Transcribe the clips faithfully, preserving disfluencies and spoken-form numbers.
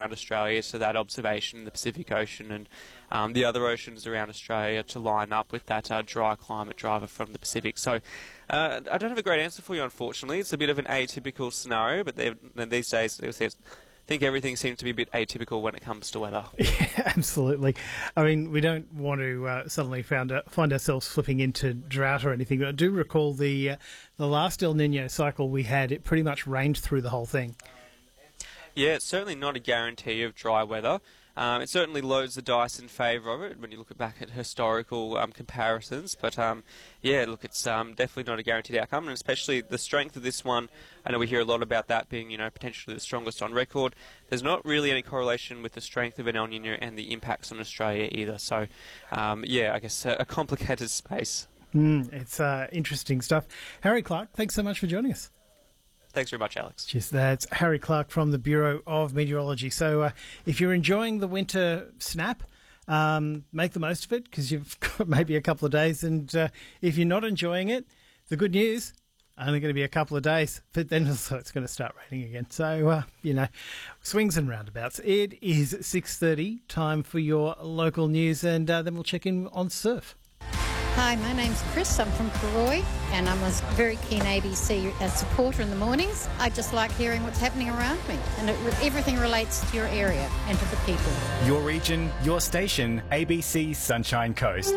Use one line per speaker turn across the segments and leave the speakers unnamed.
around Australia, so that observation in the Pacific Ocean and um, the other oceans around Australia to line up with that uh, dry climate driver from the Pacific. So uh, I don't have a great answer for you, unfortunately. It's a bit of an atypical scenario, but these days I think everything seems to be a bit atypical when it comes to weather.
Yeah, absolutely. I mean, we don't want to uh, suddenly found, uh, find ourselves slipping into drought or anything, but I do recall the, uh, the last El Nino cycle we had, it pretty much rained through the whole thing.
Yeah, it's certainly not a guarantee of dry weather. Um, it certainly loads the dice in favour of it when you look back at historical um, comparisons. But um, yeah, look, it's um, definitely not a guaranteed outcome, and especially the strength of this one. I know we hear a lot about that being, you know, potentially the strongest on record. There's not really any correlation with the strength of an El Nino and the impacts on Australia either. So um, yeah, I guess a, a complicated space.
Mm, it's uh, interesting stuff. Harry Clark, thanks so much for joining us.
Thanks very much, Alex.
Cheers. That's Harry Clark from the Bureau of Meteorology. So uh, if you're enjoying the winter snap, um, make the most of it because you've got maybe a couple of days. And uh, if you're not enjoying it, the good news, only going to be a couple of days, but then also it's going to start raining again. So, uh, you know, swings and roundabouts. It is six thirty, time for your local news, and uh, then we'll check in on surf.
Hi, my name's Chris. I'm from Karoi, and I'm a very keen A B C supporter in the mornings. I just like hearing what's happening around me, and it, everything relates to your area and to the people.
Your region, your station, A B C Sunshine Coast.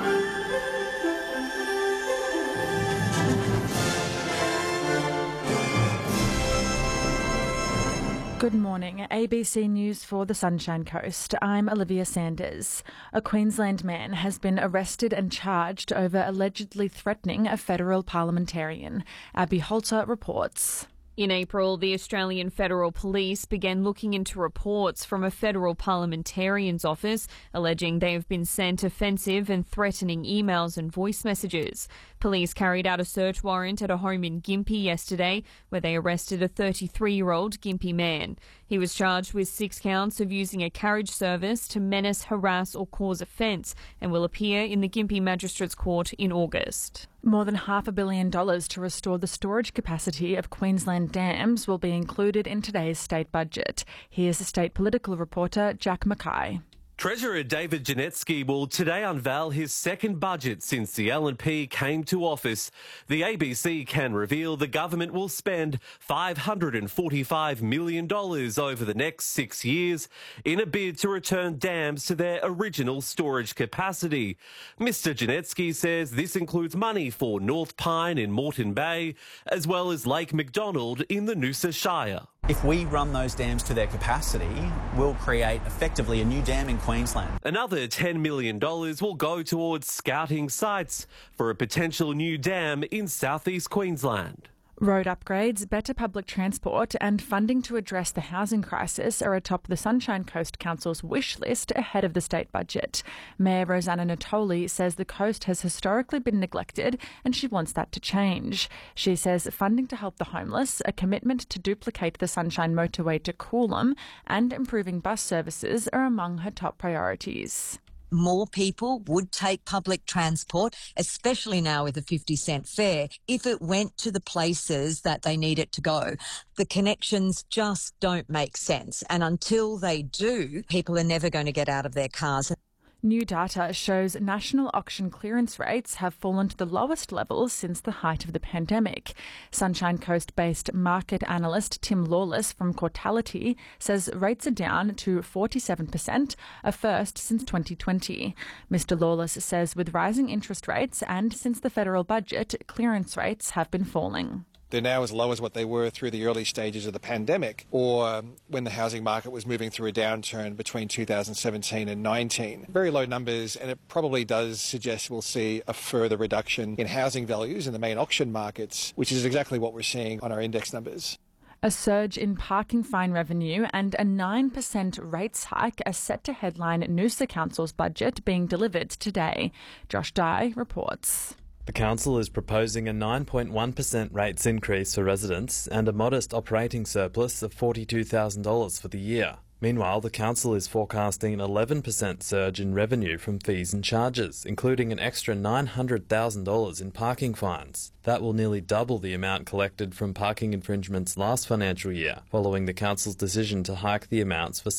Good morning. A B C News for the Sunshine Coast. I'm Olivia Sanders. A Queensland man has been arrested and charged over allegedly threatening a federal parliamentarian. Abby Holter reports.
In April, the Australian Federal Police began looking into reports from a federal parliamentarian's office alleging they have been sent offensive and threatening emails and voice messages. Police carried out a search warrant at a home in Gympie yesterday where they arrested a thirty-three-year-old Gympie man. He was charged with six counts of using a carriage service to menace, harass or cause offence and will appear in the Gympie Magistrates Court in August.
More than half a billion dollars to restore the storage capacity of Queensland dams will be included in today's state budget. Here's state political reporter Jack Mackay.
Treasurer David Janetsky will today unveil his second budget since the L N P came to office. The A B C can reveal the government will spend five hundred forty-five million dollars over the next six years in a bid to return dams to their original storage capacity. Mister Janetsky says this includes money for North Pine in Moreton Bay, as well as Lake McDonald in the Noosa Shire.
If we run those dams to their capacity, we'll create effectively a new dam in Queensland.
Another ten million dollars will go towards scouting sites for a potential new dam in southeast Queensland.
Road upgrades, better public transport and funding to address the housing crisis are atop the Sunshine Coast Council's wish list ahead of the state budget. Mayor Rosanna Natoli says the coast has historically been neglected and she wants that to change. She says funding to help the homeless, a commitment to duplicate the Sunshine Motorway to Coolum and improving bus services are among her top priorities.
More people would take public transport, especially now with a fifty cent fare, if it went to the places that they need it to go. The connections just don't make sense. And until they do, people are never going to get out of their cars.
New data shows national auction clearance rates have fallen to the lowest levels since the height of the pandemic. Sunshine Coast-based market analyst Tim Lawless from Cortality says rates are down to forty-seven percent, a first since twenty twenty. Mister Lawless says with rising interest rates and since the federal budget, clearance rates have been falling.
They're now as low as what they were through the early stages of the pandemic or when the housing market was moving through a downturn between two thousand seventeen and nineteen. Very low numbers, and it probably does suggest we'll see a further reduction in housing values in the main auction markets, which is exactly what we're seeing on our index numbers.
A surge in parking fine revenue and a nine percent rates hike are set to headline Noosa Council's budget being delivered today. Josh Dye reports.
The council is proposing a nine point one percent rates increase for residents and a modest operating surplus of forty-two thousand dollars for the year. Meanwhile, the council is forecasting an eleven percent surge in revenue from fees and charges, including an extra nine hundred thousand dollars in parking fines. That will nearly double the amount collected from parking infringements last financial year, following the council's decision to hike the amounts for